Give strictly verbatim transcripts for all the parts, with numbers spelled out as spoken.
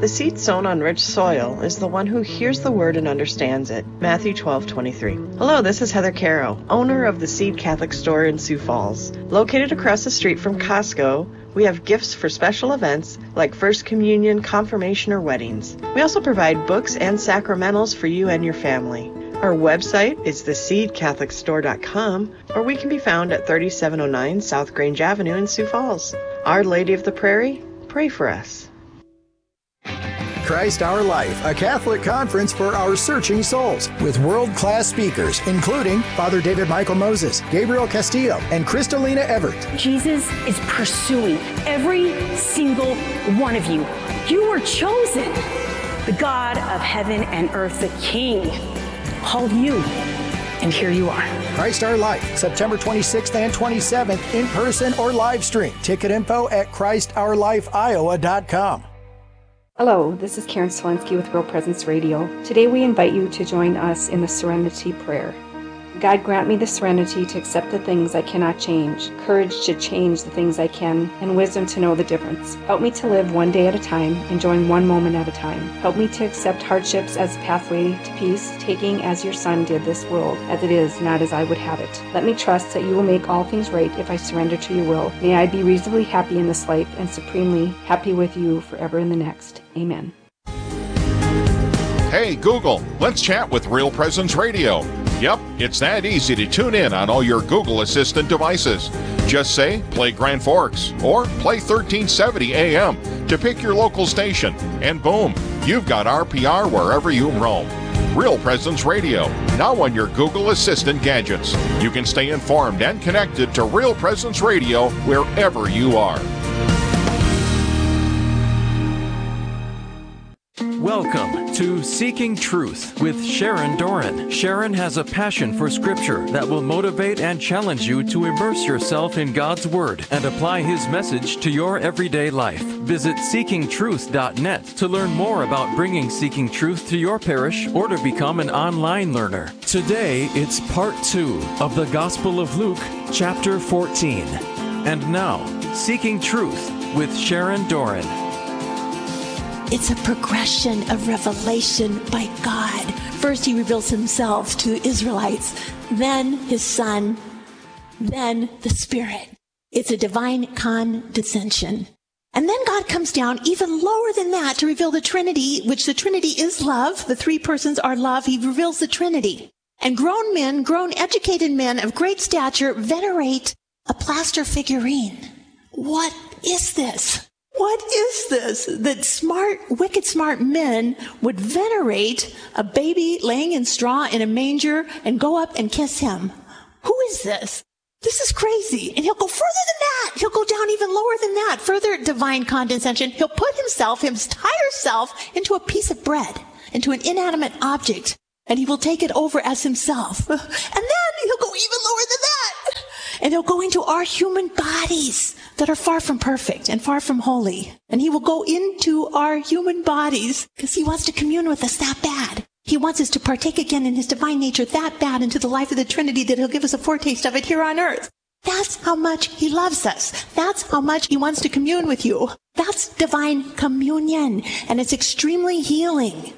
The seed sown on rich soil is the one who hears the word and understands it. Matthew twelve twenty-three. Hello, this is Heather Caro, owner of the Seed Catholic Store in Sioux Falls. Located across the street from Costco, we have gifts for special events like First Communion, confirmation, or weddings. We also provide books and sacramentals for you and your family. Our website is the seed catholic store dot com, or we can be found at thirty-seven oh nine South Grange Avenue in Sioux Falls. Our Lady of the Prairie, pray for us. Christ Our Life, a Catholic conference for our searching souls, with world-class speakers, including Father David Michael Moses, Gabriel Castillo, and Kristalina Everett. Jesus is pursuing every single one of you. You were chosen. The God of heaven and earth, the King, called you, and here you are. Christ Our Life, September twenty-sixth and twenty-seventh, in person or live stream. Ticket info at Christ Our Life Iowa dot com. Hello, this is Karen Selensky with Real Presence Radio. Today we invite you to join us in the Serenity Prayer. God, grant me the serenity to accept the things I cannot change, courage to change the things I can, and wisdom to know the difference. Help me to live one day at a time, enjoying one moment at a time. Help me to accept hardships as a pathway to peace, taking as your Son did this world, as it is, not as I would have it. Let me trust that you will make all things right if I surrender to your will. May I be reasonably happy in this life and supremely happy with you forever in the next. Amen. Hey, Google, let's chat with Real Presence Radio. Yep, it's that easy to tune in on all your Google Assistant devices. Just say, play Grand Forks, or play thirteen seventy A M to pick your local station, and boom, you've got R P R wherever you roam. Real Presence Radio, now on your Google Assistant gadgets. You can stay informed and connected to Real Presence Radio wherever you are. Welcome to Seeking Truth with Sharon Doran. Sharon has a passion for Scripture that will motivate and challenge you to immerse yourself in God's Word and apply His message to your everyday life. Visit seeking truth dot net to learn more about bringing Seeking Truth to your parish or to become an online learner. Today, it's part two of the Gospel of Luke, chapter fourteen. And now, Seeking Truth with Sharon Doran. It's a progression of revelation by God. First, he reveals himself to Israelites, then his Son, then the Spirit. It's a divine condescension. And then God comes down even lower than that to reveal the Trinity, which the Trinity is love. The three persons are love. He reveals the Trinity. And grown men, grown educated men of great stature venerate a plaster figurine. What is this? What is this that smart, wicked smart men would venerate a baby laying in straw in a manger and go up and kiss him? Who is this? This is crazy. And he'll go further than that. He'll go down even lower than that. Further divine condescension. He'll put himself, his entire self, into a piece of bread, into an inanimate object, and he will take it over as himself. And then he'll go even lower than that. And he'll go into our human bodies that are far from perfect and far from holy. And he will go into our human bodies because he wants to commune with us that bad. He wants us to partake again in his divine nature that bad into the life of the Trinity that he'll give us a foretaste of it here on earth. That's how much he loves us. That's how much he wants to commune with you. That's divine communion. And it's extremely healing.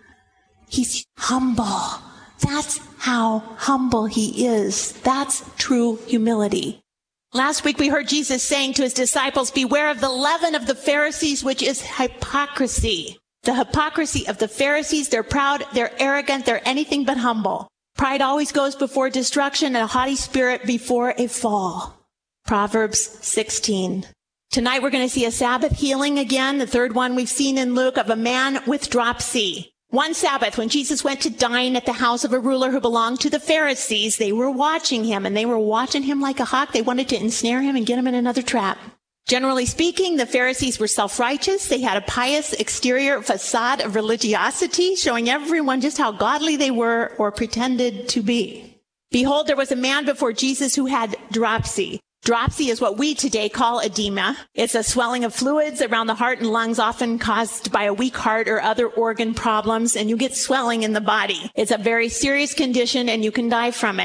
He's humble. That's how humble he is. That's true humility. Last week we heard Jesus saying to his disciples, beware of the leaven of the Pharisees, which is hypocrisy. The hypocrisy of the Pharisees, they're proud, they're arrogant, they're anything but humble. Pride always goes before destruction and a haughty spirit before a fall. Proverbs sixteen. Tonight we're going to see a Sabbath healing again, the third one we've seen in Luke, of a man with dropsy. One Sabbath, when Jesus went to dine at the house of a ruler who belonged to the Pharisees, they were watching him, and they were watching him like a hawk. They wanted to ensnare him and get him in another trap. Generally speaking, the Pharisees were self-righteous. They had a pious exterior facade of religiosity, showing everyone just how godly they were or pretended to be. Behold, there was a man before Jesus who had dropsy. Dropsy is what we today call edema. It's a swelling of fluids around the heart and lungs, often caused by a weak heart or other organ problems, and you get swelling in the body. It's a very serious condition, and you can die from it.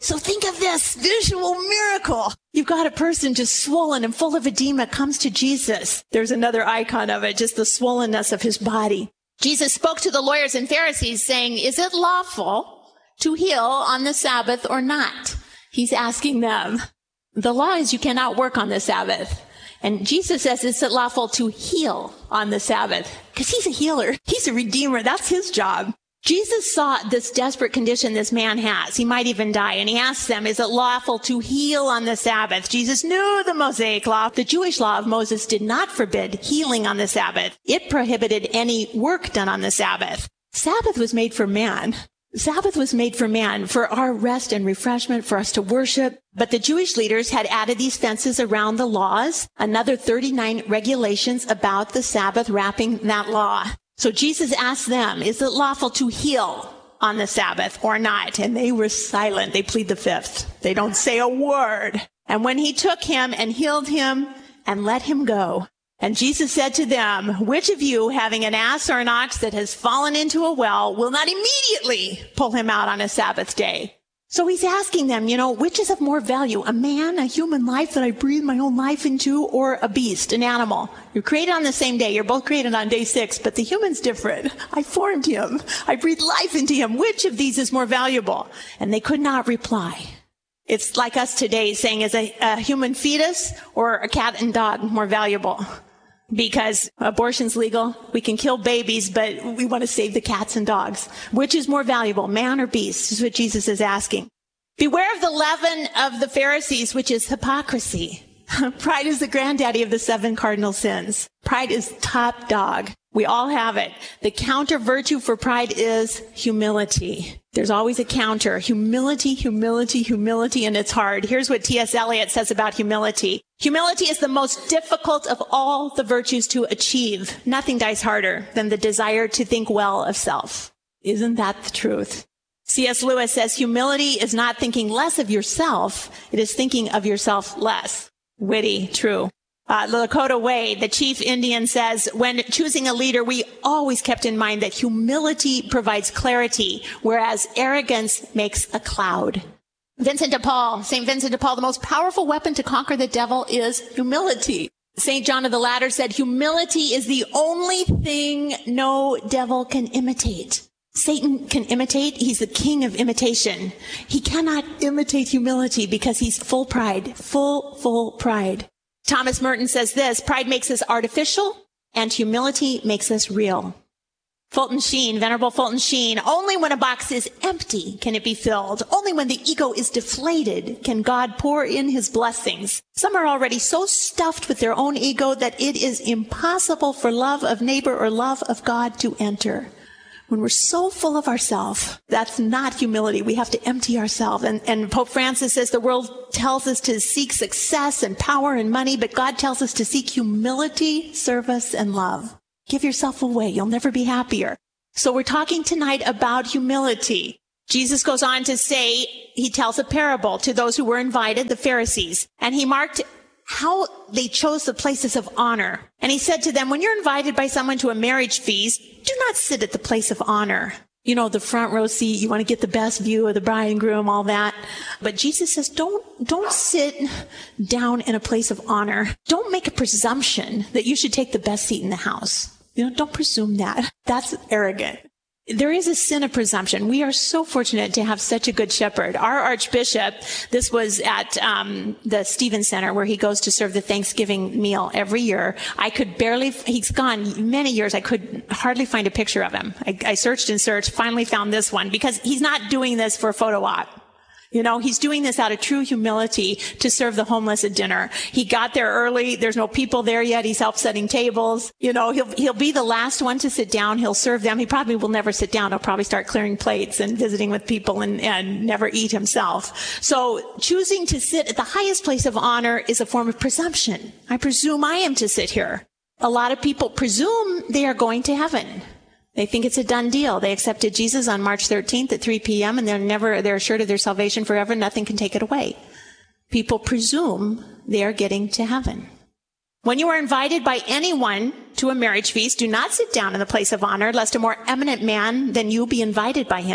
So think of this visual miracle. You've got a person just swollen and full of edema comes to Jesus. There's another icon of it, just the swollenness of his body. Jesus spoke to the lawyers and Pharisees saying, is it lawful to heal on the Sabbath or not? He's asking them. The law is you cannot work on the Sabbath. And Jesus says, is it lawful to heal on the Sabbath? Because he's a healer. He's a redeemer. That's his job. Jesus saw this desperate condition this man has. He might even die. And he asks them, is it lawful to heal on the Sabbath? Jesus knew the Mosaic law. The Jewish law of Moses did not forbid healing on the Sabbath. It prohibited any work done on the Sabbath. Sabbath was made for man. Sabbath was made for man, for our rest and refreshment, for us to worship. But the Jewish leaders had added these fences around the laws, another thirty-nine regulations about the Sabbath wrapping that law. So Jesus asked them, is it lawful to heal on the Sabbath or not? And they were silent. They plead the fifth. They don't say a word. And when he took him and healed him and let him go, and Jesus said to them, which of you, having an ass or an ox that has fallen into a well, will not immediately pull him out on a Sabbath day? So he's asking them, you know, which is of more value, a man, a human life that I breathe my own life into, or a beast, an animal? You're created on the same day. You're both created on day six, but the human's different. I formed him. I breathed life into him. Which of these is more valuable? And they could not reply. It's like us today saying, is a, a human fetus or a cat and dog more valuable? Because abortion's legal, we can kill babies, but we want to save the cats and dogs. Which is more valuable, man or beast? This is what Jesus is asking. Beware of the leaven of the Pharisees, which is hypocrisy. Pride is the granddaddy of the seven cardinal sins. Pride is top dog. We all have it. The counter virtue for pride is humility. There's always a counter. Humility, humility, humility, and it's hard. Here's what T S Eliot says about humility. Humility is the most difficult of all the virtues to achieve. Nothing dies harder than the desire to think well of self. Isn't that the truth? C S Lewis says humility is not thinking less of yourself. It is thinking of yourself less. Witty, true. Uh, the Lakota Way, the chief Indian, says, when choosing a leader, we always kept in mind that humility provides clarity, whereas arrogance makes a cloud. Vincent de Paul, Saint Vincent de Paul, the most powerful weapon to conquer the devil is humility. Saint John of the Ladder said, humility is the only thing no devil can imitate. Satan can imitate. He's the king of imitation. He cannot imitate humility because he's full pride, full, full pride. Thomas Merton says this, pride makes us artificial and humility makes us real. Fulton Sheen, Venerable Fulton Sheen, only when a box is empty can it be filled. Only when the ego is deflated can God pour in his blessings. Some are already so stuffed with their own ego that it is impossible for love of neighbor or love of God to enter. When we're so full of ourselves, that's not humility. We have to empty ourselves. And, and Pope Francis says the world tells us to seek success and power and money, but God tells us to seek humility, service, and love. Give yourself away. You'll never be happier. So we're talking tonight about humility. Jesus goes on to say, he tells a parable to those who were invited, the Pharisees, and he marked how they chose the places of honor. And he said to them, when you're invited by someone to a marriage feast, do not sit at the place of honor. You know, the front row seat, you want to get the best view of the bride and groom, all that. But Jesus says, don't, don't sit down in a place of honor. Don't make a presumption that you should take the best seat in the house. You know, don't presume that. That's arrogant. There is a sin of presumption. We are so fortunate to have such a good shepherd. Our Archbishop, this was at um, the Stevens Center where he goes to serve the Thanksgiving meal every year. I could barely, he's gone many years, I could hardly find a picture of him. I, I searched and searched, finally found this one because he's not doing this for a photo op. You know, he's doing this out of true humility to serve the homeless at dinner. He got there early. There's no people there yet. He's helped setting tables. You know, he'll, he'll be the last one to sit down. He'll serve them. He probably will never sit down. He'll probably start clearing plates and visiting with people and, and never eat himself. So choosing to sit at the highest place of honor is a form of presumption. I presume I am to sit here. A lot of people presume they are going to heaven. They think it's a done deal. They accepted Jesus on March thirteenth at three p.m. and they're never, they're assured of their salvation forever. Nothing can take it away. People presume they are getting to heaven. When you are invited by anyone to a marriage feast, do not sit down in the place of honor, lest a more eminent man than you be invited by him.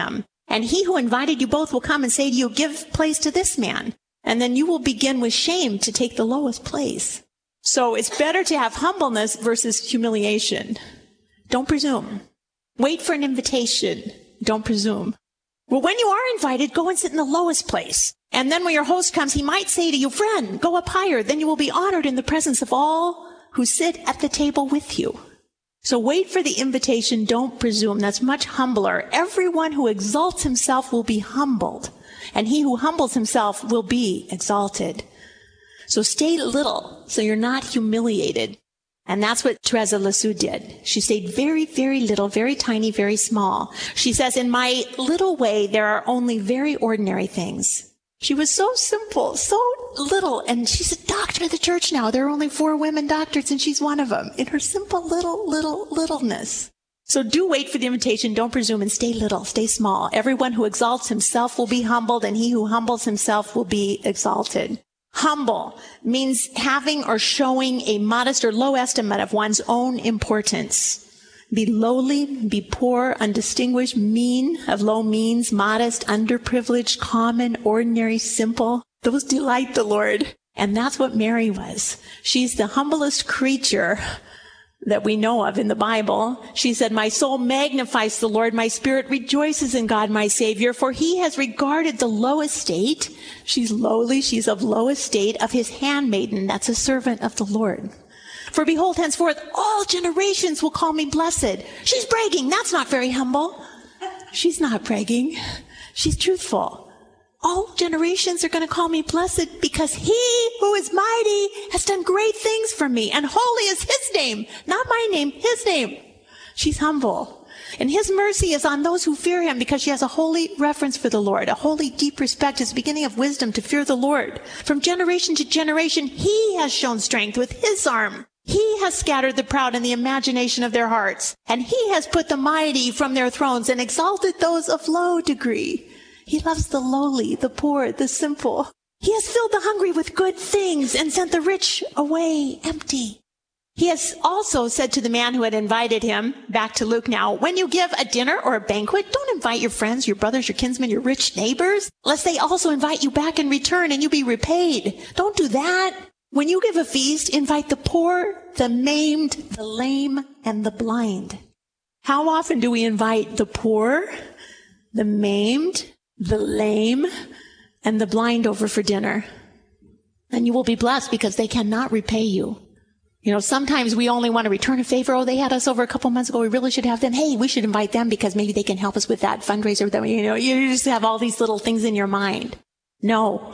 And he who invited you both will come and say to you, give place to this man. And then you will begin with shame to take the lowest place. So it's better to have humbleness versus humiliation. Don't presume. Wait for an invitation. Don't presume. Well, when you are invited, go and sit in the lowest place. And then when your host comes, he might say to you, friend, go up higher. Then you will be honored in the presence of all who sit at the table with you. So wait for the invitation. Don't presume. That's much humbler. Everyone who exalts himself will be humbled, and he who humbles himself will be exalted. So stay little so you're not humiliated. And that's what Teresa Lisieux did. She stayed very, very little, very tiny, very small. She says, in my little way, there are only very ordinary things. She was so simple, so little, and she's a doctor of the church now. There are only four women doctors, and she's one of them, in her simple little, little, littleness. So do wait for the invitation, don't presume, and stay little, stay small. Everyone who exalts himself will be humbled, and he who humbles himself will be exalted. Humble means having or showing a modest or low estimate of one's own importance. Be lowly, be poor, undistinguished, mean, of low means, modest, underprivileged, common, ordinary, simple. Those delight the Lord. And that's what Mary was. She's the humblest creature that we know of in the Bible. She said, my soul magnifies the Lord, my spirit rejoices in God, my Savior, for he has regarded the low estate. She's lowly, she's of low estate of his handmaiden. That's a servant of the Lord. For behold, henceforth, all generations will call me blessed. She's bragging. That's not very humble. She's not bragging. She's truthful. All generations are going to call me blessed because he who is mighty has done great things for me. And holy is his name, not my name, his name. She's humble. And his mercy is on those who fear him because she has a holy reverence for the Lord, a holy deep respect. It's the beginning of wisdom to fear the Lord. From generation to generation, he has shown strength with his arm. He has scattered the proud in the imagination of their hearts, and he has put the mighty from their thrones and exalted those of low degree. He loves the lowly, the poor, the simple. He has filled the hungry with good things and sent the rich away empty. He has also said to the man who had invited him, back to Luke now, when you give a dinner or a banquet, don't invite your friends, your brothers, your kinsmen, your rich neighbors, lest they also invite you back in return and you be repaid. Don't do that. When you give a feast, invite the poor, the maimed, the lame, and the blind. How often do we invite the poor, the maimed, the lame, and the blind over for dinner? And you will be blessed because they cannot repay you. You know, sometimes we only want to return a favor. Oh, they had us over a couple months ago. We really should have them. Hey, we should invite them because maybe they can help us with that fundraiser. That, you know, you just have all these little things in your mind. No,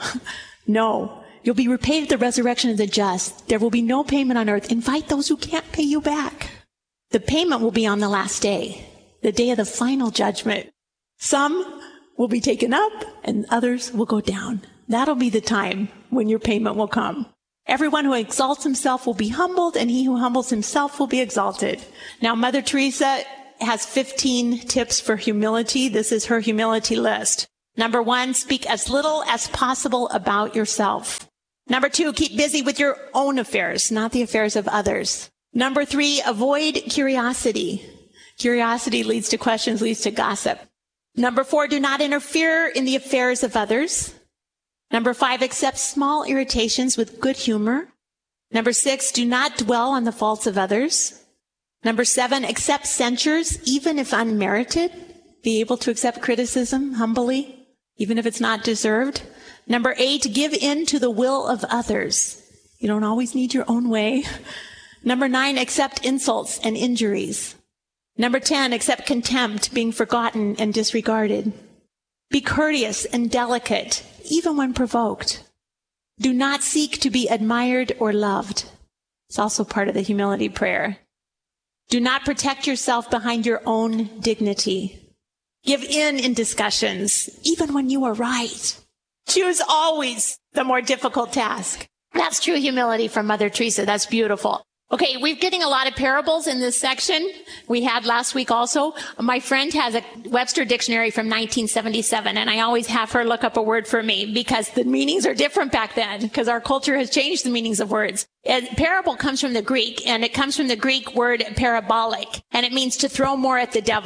no. You'll be repaid at the resurrection of the just. There will be no payment on earth. Invite those who can't pay you back. The payment will be on the last day, the day of the final judgment. Some will be taken up and others will go down. That'll be the time when your payment will come. Everyone who exalts himself will be humbled, and he who humbles himself will be exalted. Now, Mother Teresa has fifteen tips for humility. This is her humility list. Number one, speak as little as possible about yourself. Number two, keep busy with your own affairs, not the affairs of others. Number three, avoid curiosity. Curiosity leads to questions, leads to gossip. Number four, do not interfere in the affairs of others. Number five, accept small irritations with good humor. Number six, do not dwell on the faults of others. Number seven, accept censures, even if unmerited. Be able to accept criticism humbly, even if it's not deserved. Number eight, give in to the will of others. You don't always need your own way. Number nine, accept insults and injuries. Number ten, accept contempt, being forgotten and disregarded. Be courteous and delicate, even when provoked. Do not seek to be admired or loved. It's also part of the humility prayer. Do not protect yourself behind your own dignity. Give in in discussions, even when you are right. Choose always the more difficult task. That's true humility from Mother Teresa. That's beautiful. Okay, we're getting a lot of parables in this section. We had last week also. My friend has a Webster dictionary from nineteen seventy-seven, and I always have her look up a word for me because the meanings are different back then, because our culture has changed the meanings of words. And parable comes from the Greek, and it comes from the Greek word parabolic, and it means to throw more at the devil.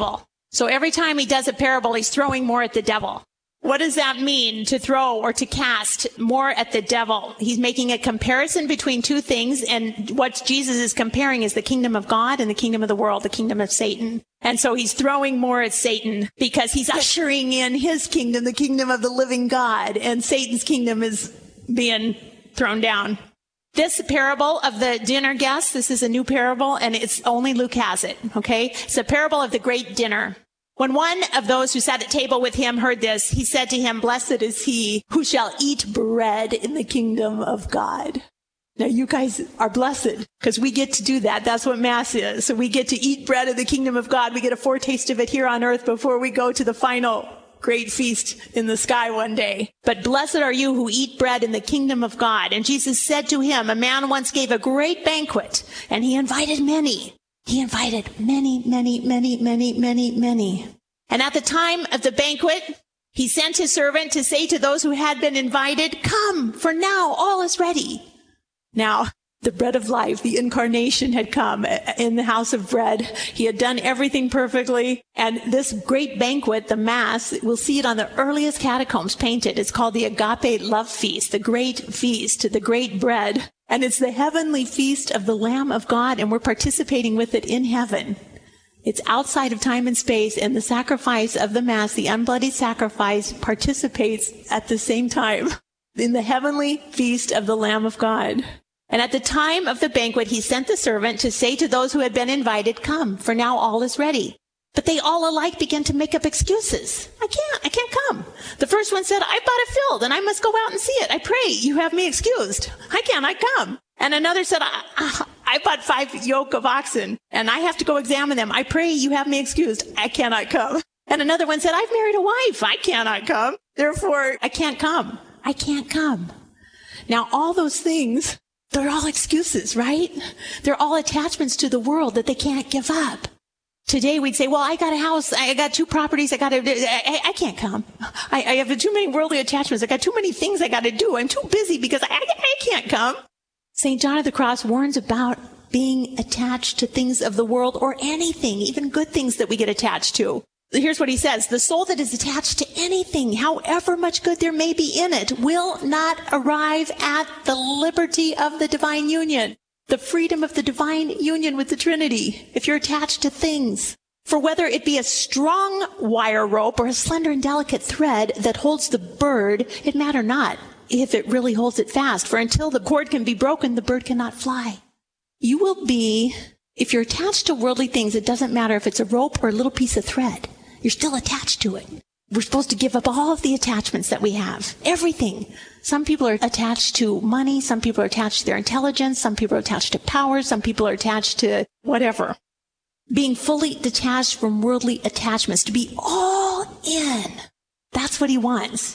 So every time he does a parable, he's throwing more at the devil. What does that mean, to throw or to cast more at the devil? He's making a comparison between two things, and what Jesus is comparing is the kingdom of God and the kingdom of the world, the kingdom of Satan. And so he's throwing more at Satan because he's ushering in his kingdom, the kingdom of the living God, and Satan's kingdom is being thrown down. This parable of the dinner guests, this is a new parable, and it's only Luke has it, okay? It's a parable of the great dinner. When one of those who sat at table with him heard this, he said to him, "Blessed is he who shall eat bread in the kingdom of God." Now, you guys are blessed because we get to do that. That's what Mass is. So we get to eat bread in the kingdom of God. We get a foretaste of it here on earth before we go to the final great feast in the sky one day. But blessed are you who eat bread in the kingdom of God. And Jesus said to him, "A man once gave a great banquet, and he invited many. He invited many, many, many, many, many, many. And at the time of the banquet, he sent his servant to say to those who had been invited, 'Come, for now all is ready.'" Now, the bread of life, the incarnation, had come in the house of bread. He had done everything perfectly. And this great banquet, the Mass, we'll see it on the earliest catacombs painted. It's called the Agape Love Feast, the great feast, the great bread. And it's the heavenly feast of the Lamb of God, and we're participating with it in heaven. It's outside of time and space, and the sacrifice of the Mass, the unbloody sacrifice, participates at the same time in the heavenly feast of the Lamb of God. And at the time of the banquet, he sent the servant to say to those who had been invited, "Come, for now all is ready." But they all alike began to make up excuses. "I can't, I can't come." The first one said, "I bought it filled and I must go out and see it. I pray you have me excused. I cannot come." And another said, I, I bought five yoke of oxen and I have to go examine them. I pray you have me excused. I cannot come." And another one said, "I've married a wife. I cannot come. Therefore, I can't come. I can't come." Now, all those things, they're all excuses, right? They're all attachments to the world that they can't give up. Today we'd say, "Well, I got a house, I got two properties, I got to, I, I can't come. I, I have too many worldly attachments, I got too many things I got to do, I'm too busy because I, I can't come." Saint John of the Cross warns about being attached to things of the world, or anything, even good things that we get attached to. Here's what he says: "The soul that is attached to anything, however much good there may be in it, will not arrive at the liberty of the divine union, the freedom of the divine union with the Trinity, if you're attached to things. For whether it be a strong wire rope or a slender and delicate thread that holds the bird, it matter not if it really holds it fast. For until the cord can be broken, the bird cannot fly." You will be, if you're attached to worldly things, it doesn't matter if it's a rope or a little piece of thread. You're still attached to it. We're supposed to give up all of the attachments that we have. Everything. Some people are attached to money. Some people are attached to their intelligence. Some people are attached to power. Some people are attached to whatever. Being fully detached from worldly attachments, to be all in. That's what he wants.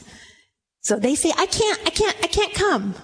So they say, I can't, I can't, I can't come.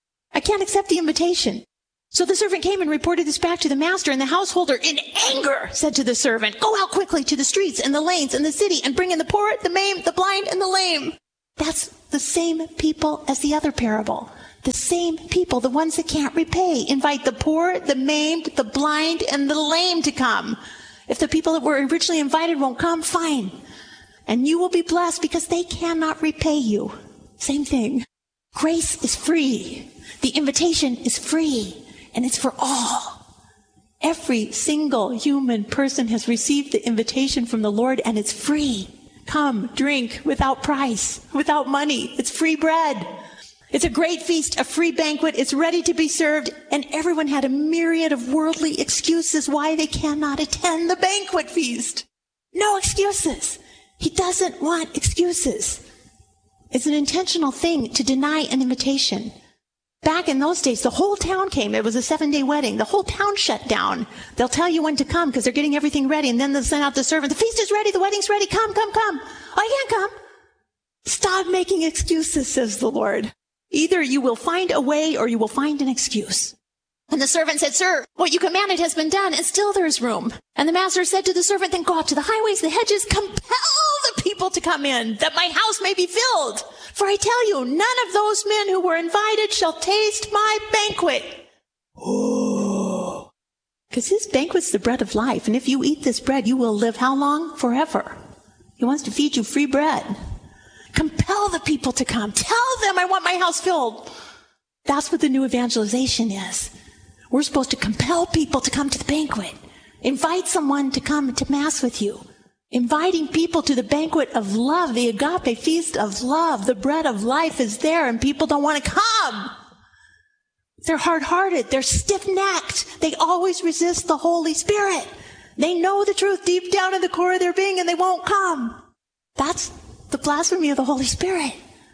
I can't accept the invitation. So the servant came and reported this back to the master, and the householder, in anger, said to the servant, "Go out quickly to the streets and the lanes and the city and bring in the poor, the maimed, the blind, and the lame." That's the same people as the other parable. The same people, the ones that can't repay. Invite the poor, the maimed, the blind, and the lame to come. If the people that were originally invited won't come, fine. And you will be blessed because they cannot repay you. Same thing. Grace is free. The invitation is free. And it's for all. Every single human person has received the invitation from the Lord, and it's free. Come, drink, without price, without money. It's free bread. It's a great feast, a free banquet. It's ready to be served. And everyone had a myriad of worldly excuses why they cannot attend the banquet feast. No excuses. He doesn't want excuses. It's an intentional thing to deny an invitation. Back in those days, the whole town came. It was a seven-day wedding. The whole town shut down. They'll tell you when to come because they're getting everything ready, and then they'll send out the servant. "The feast is ready. The wedding's ready. Come, come, come." "I can't come." Stop making excuses, says the Lord. Either you will find a way or you will find an excuse. And the servant said, "Sir, what you commanded has been done, and still there is room." And the master said to the servant, "Then go out to the highways, the hedges, compel the people to come in, that my house may be filled. For I tell you, none of those men who were invited shall taste my banquet." Oh, Because his banquet's the bread of life. And if you eat this bread, you will live how long? Forever. He wants to feed you free bread. Compel the people to come. Tell them I want my house filled. That's what the new evangelization is. We're supposed to compel people to come to the banquet. Invite someone to come to Mass with you. Inviting people to the banquet of love, the agape feast of love. The bread of life is there and people don't want to come. They're hard-hearted. They're stiff-necked. They always resist the Holy Spirit. They know the truth deep down in the core of their being and they won't come. That's the blasphemy of the Holy Spirit.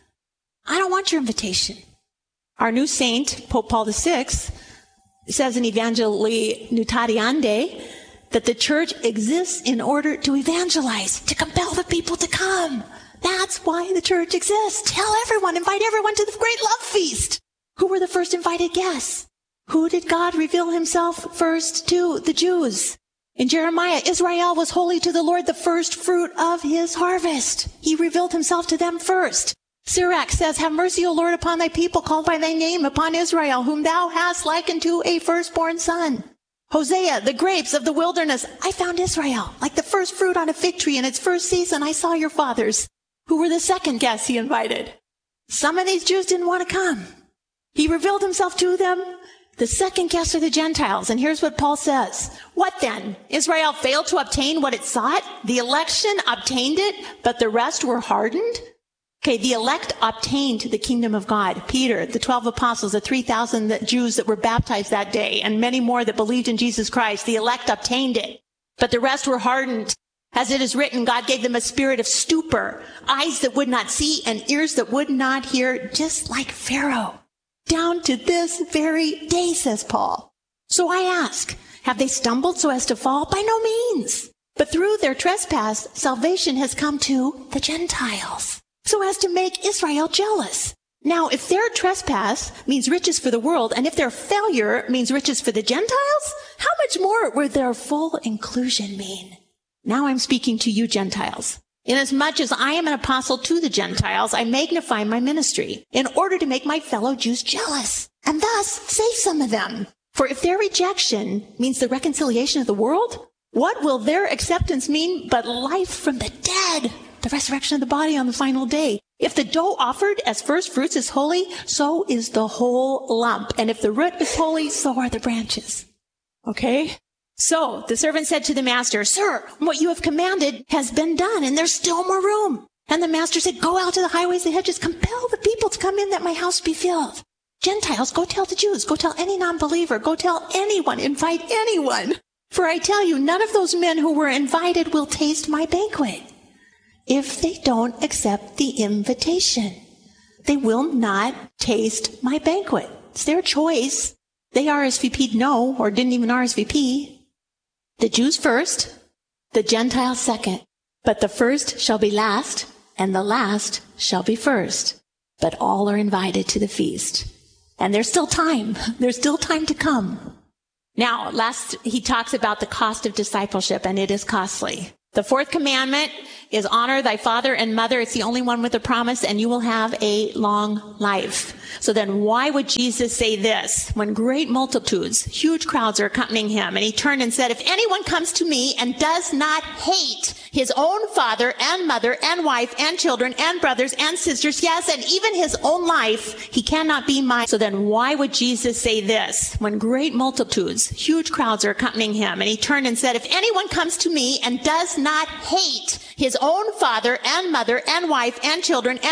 I don't want your invitation. Our new saint, Pope Paul the Sixth, says in Evangelii Nuntiandi that the church exists in order to evangelize, to compel the people to come. That's why the church exists. Tell everyone, invite everyone to the great love feast. Who were the first invited guests? Who did God reveal himself first to? The Jews. In Jeremiah, Israel was holy to the Lord, the first fruit of his harvest. He revealed himself to them first. Sirach says, have mercy, O Lord, upon thy people called by thy name, upon Israel, whom thou hast likened to a firstborn son. Hosea, the grapes of the wilderness. I found Israel, like the first fruit on a fig tree in its first season. I saw your fathers. Who were the second guests he invited? Some of these Jews didn't want to come. He revealed himself to them. The second guests are the Gentiles. And here's what Paul says. What then? Israel failed to obtain what it sought? The election obtained it, but the rest were hardened? Okay, the elect obtained the kingdom of God. Peter, the twelve apostles, the three thousand Jews that were baptized that day, and many more that believed in Jesus Christ. The elect obtained it, but the rest were hardened. As it is written, God gave them a spirit of stupor, eyes that would not see and ears that would not hear, just like Pharaoh. Down to this very day, says Paul. So I ask, have they stumbled so as to fall? By no means. But through their trespass, salvation has come to the Gentiles, so as to make Israel jealous. Now, if their trespass means riches for the world, and if their failure means riches for the Gentiles, how much more would their full inclusion mean? Now I'm speaking to you Gentiles. Inasmuch as I am an apostle to the Gentiles, I magnify my ministry in order to make my fellow Jews jealous, and thus save some of them. For if their rejection means the reconciliation of the world, what will their acceptance mean but life from the dead, the resurrection of the body on the final day? If the dough offered as first fruits is holy, so is the whole lump. And if the root is holy, so are the branches. Okay? So the servant said to the master, Sir, what you have commanded has been done, and there's still more room. And the master said, Go out to the highways and hedges, compel the people to come in that my house be filled. Gentiles, go tell the Jews, go tell any non-believer, go tell anyone, invite anyone. For I tell you, none of those men who were invited will taste my banquet. If they don't accept the invitation, they will not taste my banquet. It's their choice. They R S V P'd no, or didn't even R S V P. The Jews first, the Gentiles second. But the first shall be last, and the last shall be first. But all are invited to the feast. And there's still time. There's still time to come. Now, last, he talks about the cost of discipleship, and it is costly. The fourth commandment is honor thy father and mother. It's the only one with a promise, and you will have a long life. So then why would Jesus say this? When great multitudes, huge crowds are accompanying him, and he turned and said, if anyone comes to me and does not hate his own father and mother and wife and children and brothers and sisters, yes, and even his own life, he cannot be mine. So then why would Jesus say this? When great multitudes, huge crowds are accompanying him, and he turned and said, if anyone comes to me and does not hate his own father and mother and wife and children and